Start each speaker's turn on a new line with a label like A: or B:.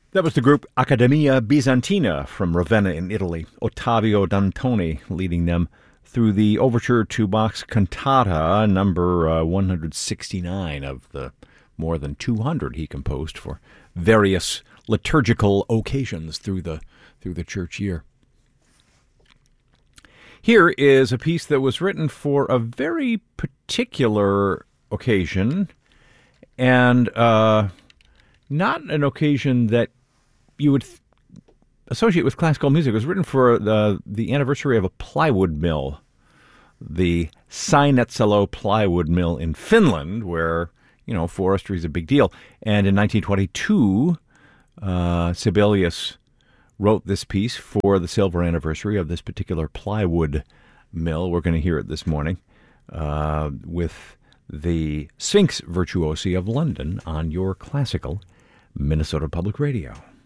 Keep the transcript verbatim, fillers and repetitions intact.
A: That was the group Accademia Bizantina from Ravenna in Italy. Ottavio Dantoni leading them through the overture to Bach's cantata number uh, one hundred sixty-nine of the more than two hundred he composed for various liturgical occasions through the through the church year. Here is a piece that was written for a very particular occasion, and uh, not an occasion that you would th- associate with classical music. It was written for the, the anniversary of a plywood mill, the Seinäjoki plywood mill in Finland, where, you know, forestry is a big deal. And in nineteen twenty-two, uh, Sibelius wrote this piece for the silver anniversary of this particular plywood mill. We're going to hear it this morning uh, with the Sphinx Virtuosi of London on your classical Minnesota Public Radio.